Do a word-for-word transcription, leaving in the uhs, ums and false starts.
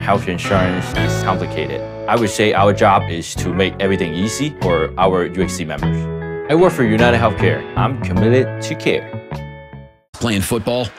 Health insurance is complicated. I would say our job is to make everything easy for our U H C members. I work for United Healthcare. I'm committed to care. Playing football,